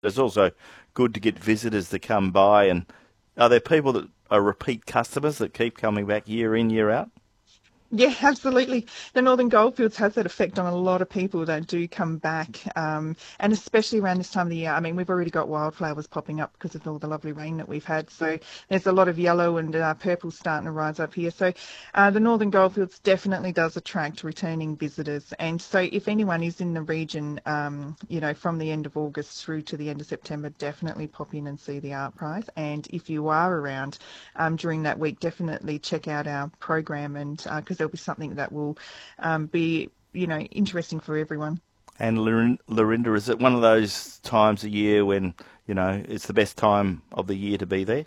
It's also good to get visitors to come by. And are there people that are repeat customers that keep coming back year in, year out? Yeah, absolutely. The Northern Goldfields has that effect on a lot of people that do come back, and especially around this time of the year. I mean, we've already got wildflowers popping up because of all the lovely rain that we've had. So there's a lot of yellow and purple starting to rise up here. So the Northern Goldfields definitely does attract returning visitors. And so if anyone is in the region, from the end of August through to the end of September, definitely pop in and see the art prize. And if you are around during that week, definitely check out our program and because there'll be something that will be, interesting for everyone. And Lorinda, is it one of those times a year when, it's the best time of the year to be there?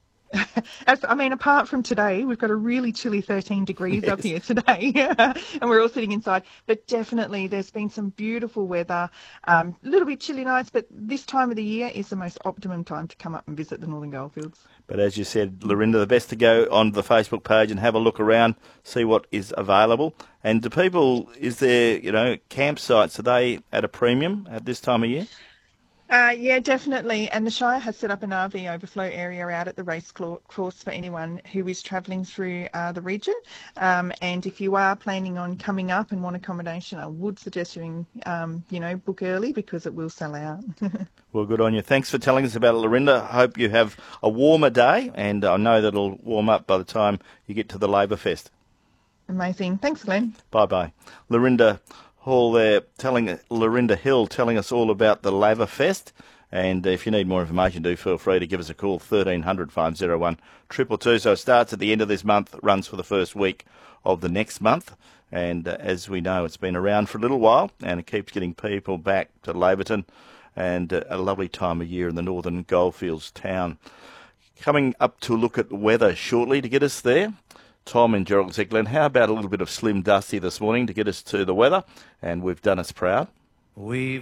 Apart from today, we've got a really chilly 13 degrees up Yes. here today, and we're all sitting inside. But definitely, there's been some beautiful weather, a little bit chilly nights, but this time of the year is the most optimum time to come up and visit the Northern Goldfields. But as you said, Lorinda, the best to go on the Facebook page and have a look around, see what is available. And do people, is there, campsites, are they at a premium at this time of year? Yeah, definitely. And the Shire has set up an RV overflow area out at the course for anyone who is travelling through the region. And if you are planning on coming up and want accommodation, I would suggest book early because it will sell out. Well, good on you. Thanks for telling us about it, Lorinda. Hope you have a warmer day, and I know that it'll warm up by the time you get to the Labour Fest. Amazing. Thanks, Glenn. Bye bye. Lorinda Hall there, Lorinda Hill telling us all about the Labour Fest. And if you need more information, do feel free to give us a call, 1300 501 222. So it starts at the end of this month, runs for the first week of the next month. And as we know, it's been around for a little while, and it keeps getting people back to Laverton, and a lovely time of year in the Northern Goldfields town. Coming up to look at the weather shortly to get us there. Tom and Gerald said, Glenn, how about a little bit of Slim Dusty this morning to get us to the weather? And we've done us proud. We